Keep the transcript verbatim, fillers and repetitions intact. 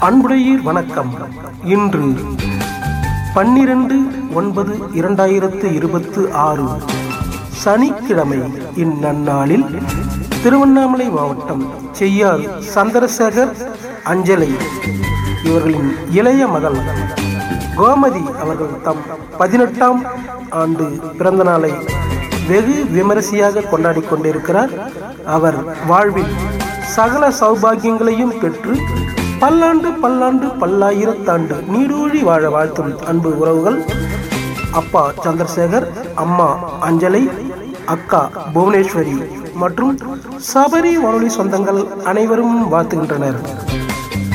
அன்புடையீர் வணக்கம். இன்று பன்னிரண்டு ஒன்பது இரண்டாயிரத்து இருபத்து ஆறு சனிக்கிழமை. இந்நன்னாளில் திருவண்ணாமலை மாவட்டம் செய்யார் சந்திரசேகர் அஞ்சலை இவர்களின் இளைய மகள் கோமதி அவர்கள் தம் பதினெட்டாம் ஆண்டு பிறந்த நாளை வெகு விமரிசையாக கொண்டாடி கொண்டிருக்கிறார். அவர் வாழ்வில் சகல சௌபாகியங்களையும் பெற்று பல்லாண்டு பல்லாண்டு பல்லாயிரத்தாண்டு நீடூழி வாழ வாழ்த்தும் அன்பு உறவுகள் அப்பா சந்திரசேகர், அம்மா அஞ்சலை, அக்கா புவனேஸ்வரி மற்றும் சபரி வானொலி சொந்தங்கள் அனைவரும் வாழ்த்துகின்றனர்.